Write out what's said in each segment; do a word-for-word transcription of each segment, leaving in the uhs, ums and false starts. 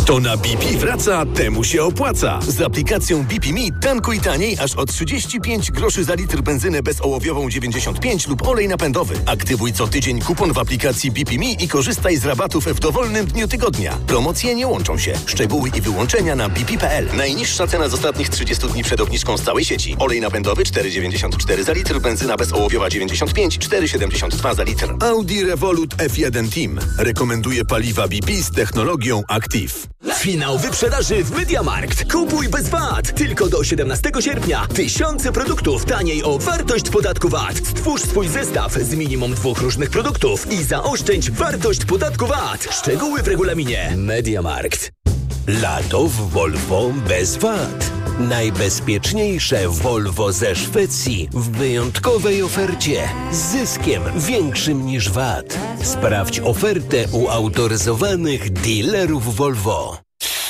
Kto na B P wraca, temu się opłaca. Z aplikacją B P Me tankuj taniej aż o trzydzieści pięć groszy za litr benzynę bezołowiową dziewięćdziesiąt pięć lub olej napędowy. Aktywuj co tydzień kupon w aplikacji B P Me i korzystaj z rabatów w dowolnym dniu tygodnia. Promocje nie łączą się. Szczegóły i wyłączenia na b p kropka p l. Najniższa cena z ostatnich trzydziestu dni przed obniżką z całej sieci. Olej napędowy cztery dziewięćdziesiąt cztery za litr, benzyna bezołowiowa dziewięćdziesiąt pięć, cztery siedemdziesiąt dwa za litr. Audi Revolut F jeden Team rekomenduje paliwa B P z technologią Active. Finał wyprzedaży w MediaMarkt. Kupuj bez V A T. Tylko do siedemnastego sierpnia. Tysiące produktów taniej o wartość podatku V A T. Stwórz swój zestaw z minimum dwóch różnych produktów i zaoszczędź wartość podatku V A T. Szczegóły w regulaminie. MediaMarkt. Lato w Volvo bez V A T. Najbezpieczniejsze Volvo ze Szwecji w wyjątkowej ofercie z zyskiem większym niż V A T. Sprawdź ofertę u autoryzowanych dealerów Volvo.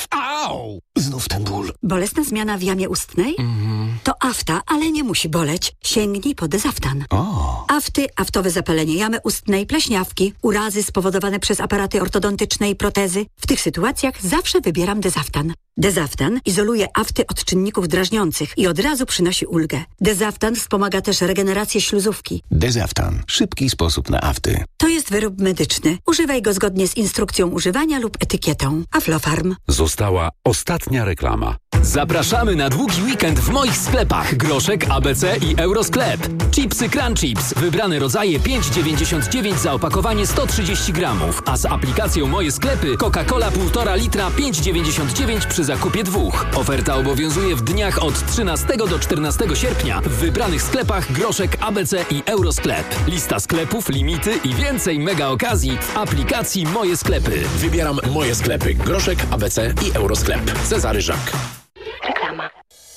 Au! Znów ten ból. Bolesna zmiana w jamie ustnej? Mm. To afta, ale nie musi boleć. Sięgnij po Dezaftan. O. Afty, aftowe zapalenie jamy ustnej, pleśniawki, urazy spowodowane przez aparaty ortodontyczne i protezy. W tych sytuacjach zawsze wybieram Dezaftan. Dezaftan izoluje afty od czynników drażniących i od razu przynosi ulgę. Dezaftan wspomaga też regenerację śluzówki. Dezaftan. Szybki sposób na afty. To jest wyrób medyczny. Używaj go zgodnie z instrukcją używania lub etykietą. Aflofarm. Została ostatnia reklama. Zapraszamy na długi weekend w moich sklepach. Groszek, A B C i Eurosklep. Chipsy Crunchips. Wybrane rodzaje pięć dziewięćdziesiąt dziewięć za opakowanie sto trzydzieści gramów. A z aplikacją Moje Sklepy Coca-Cola półtora litra pięć dziewięćdziesiąt dziewięć przy zakupie dwóch. Oferta obowiązuje w dniach od trzynastego do czternastego sierpnia w wybranych sklepach Groszek, A B C i Eurosklep. Lista sklepów, limity i więcej mega okazji w aplikacji Moje Sklepy. Wybieram Moje Sklepy. Groszek, A B C i Eurosklep. Cezary Żak. Reklama.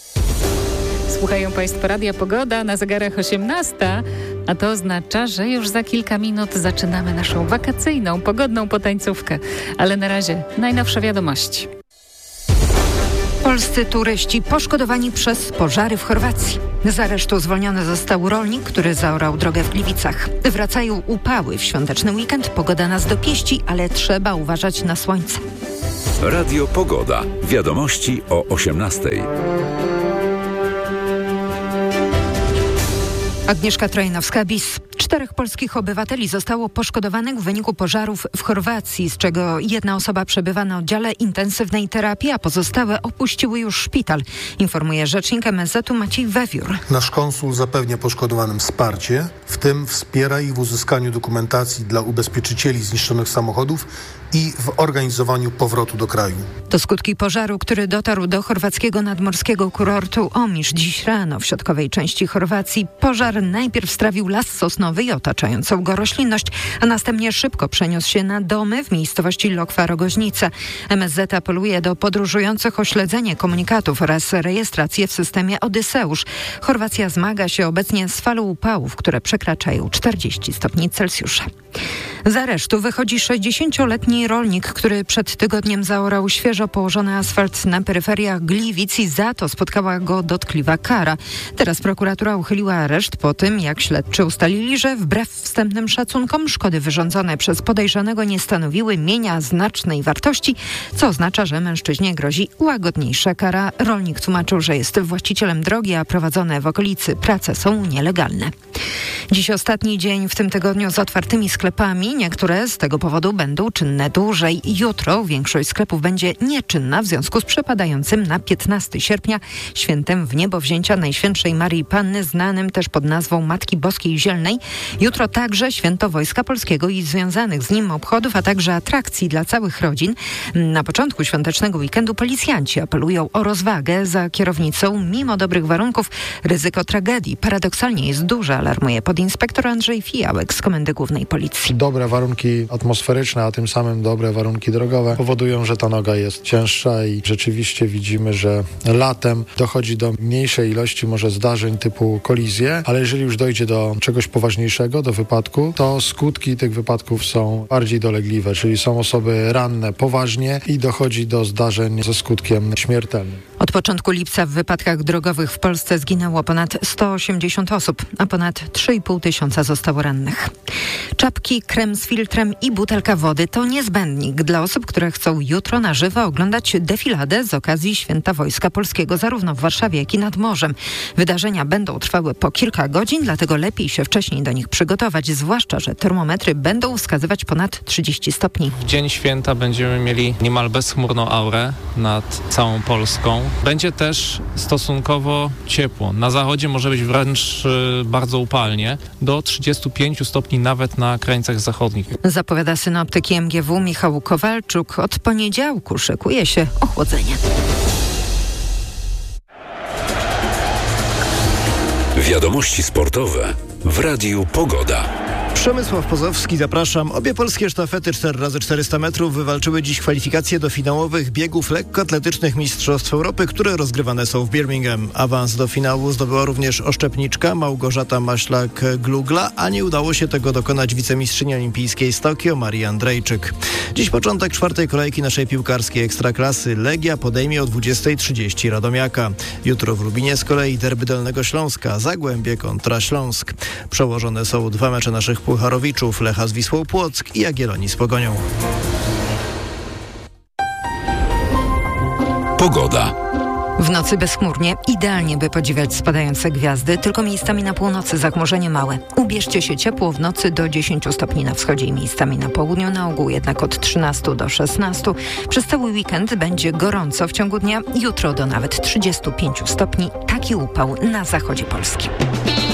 Słuchają Państwo Radia Pogoda, na zegarach osiemnasta, a to oznacza, że już za kilka minut zaczynamy naszą wakacyjną, pogodną potańcówkę. Ale na razie najnowsze wiadomości. Polscy turyści poszkodowani przez pożary w Chorwacji. Z aresztu zwolniony został rolnik, który zaorał drogę w Gliwicach. Wracają upały w świąteczny weekend, pogoda nas dopieści, ale trzeba uważać na słońce. Radio Pogoda. Wiadomości o osiemnastej. Agnieszka Trojnowska-Bis. Czterech polskich obywateli zostało poszkodowanych w wyniku pożarów w Chorwacji, z czego jedna osoba przebywa na oddziale intensywnej terapii, a pozostałe opuściły już szpital, informuje rzecznik M S Z u Maciej Wewiór. Nasz konsul zapewnia poszkodowanym wsparcie, w tym wspiera ich w uzyskaniu dokumentacji dla ubezpieczycieli zniszczonych samochodów i w organizowaniu powrotu do kraju. To skutki pożaru, który dotarł do chorwackiego nadmorskiego kurortu Omisz dziś rano w środkowej części Chorwacji. Pożar najpierw strawił las sosnowy i otaczającą go roślinność, a następnie szybko przeniósł się na domy w miejscowości Lokwa-Rogoźnica. M S Z apeluje do podróżujących o śledzenie komunikatów oraz rejestrację w systemie Odyseusz. Chorwacja zmaga się obecnie z falą upałów, które przekraczają czterdzieści stopni Celsjusza. Z aresztu wychodzi sześćdziesięcioletni rolnik, który przed tygodniem zaorał świeżo położony asfalt na peryferiach Gliwic i za to spotkała go dotkliwa kara. Teraz prokuratura uchyliła areszt po tym, jak śledczy ustalili, że wbrew wstępnym szacunkom szkody wyrządzone przez podejrzanego nie stanowiły mienia znacznej wartości, co oznacza, że mężczyźnie grozi łagodniejsza kara. Rolnik tłumaczył, że jest właścicielem drogi, a prowadzone w okolicy prace są nielegalne. Dziś ostatni dzień w tym tygodniu z otwartymi sklepami. Niektóre z tego powodu będą czynne dłużej. Jutro większość sklepów będzie nieczynna w związku z przypadającym na piętnastego sierpnia świętem Wniebowzięcia Najświętszej Maryi Panny, znanym też pod nazwą Matki Boskiej Zielnej. Jutro także święto Wojska Polskiego i związanych z nim obchodów, a także atrakcji dla całych rodzin. Na początku świątecznego weekendu policjanci apelują o rozwagę za kierownicą. Mimo dobrych warunków ryzyko tragedii paradoksalnie jest duże, alarmuje podinspektor Andrzej Fijałek z Komendy Głównej Policji. Dobre warunki atmosferyczne, a tym samym dobre warunki drogowe powodują, że ta noga jest cięższa i rzeczywiście widzimy, że latem dochodzi do mniejszej ilości może zdarzeń typu kolizje, ale jeżeli już dojdzie do czegoś poważniejszego, najpoważniejszego do wypadku, to skutki tych wypadków są bardziej dolegliwe, czyli są osoby ranne poważnie i dochodzi do zdarzeń ze skutkiem śmiertelnym. Od początku lipca w wypadkach drogowych w Polsce zginęło ponad sto osiemdziesiąt osób, a ponad trzy i pół tysiąca zostało rannych. Czapki, krem z filtrem i butelka wody to niezbędnik dla osób, które chcą jutro na żywo oglądać defiladę z okazji Święta Wojska Polskiego, zarówno w Warszawie, jak i nad morzem. Wydarzenia będą trwały po kilka godzin, dlatego lepiej się wcześniej do nich przygotować, zwłaszcza że termometry będą wskazywać ponad trzydzieści stopni. W dzień święta będziemy mieli niemal bezchmurną aurę nad całą Polską. Będzie też stosunkowo ciepło. Na zachodzie może być wręcz y, bardzo upalnie, do trzydziestu pięciu stopni nawet na krańcach zachodnich. Zapowiada synoptyk M G W Michał Kowalczuk. Od poniedziałku szykuje się ochłodzenie. Wiadomości sportowe w Radiu Pogoda. Przemysław Pozowski, zapraszam. Obie polskie sztafety cztery razy czterysta metrów wywalczyły dziś kwalifikacje do finałowych biegów lekkoatletycznych Mistrzostw Europy, które rozgrywane są w Birmingham. Awans do finału zdobyła również oszczepniczka Małgorzata Maślak-Glugla, a nie udało się tego dokonać wicemistrzyni olimpijskiej z Tokio Marii Andrejczyk. Dziś początek czwartej kolejki naszej piłkarskiej ekstraklasy. Legia podejmie o dwudziestej trzydzieści Radomiaka. Jutro w Lubinie z kolei derby Dolnego Śląska, Zagłębie kontra Śląsk. Przełożone są dwa mecze naszych Pucharowiczów, Lecha z Wisłą Płock i Jagiellonii z Pogonią. Pogoda. W nocy bezchmurnie, idealnie by podziwiać spadające gwiazdy, tylko miejscami na północy zachmurzenie małe. Ubierzcie się ciepło w nocy do dziesięciu stopni na wschodzie i miejscami na południu, na ogół jednak od trzynastu do szesnastu. Przez cały weekend będzie gorąco w ciągu dnia, jutro do nawet trzydziestu pięciu stopni, taki upał na zachodzie Polski.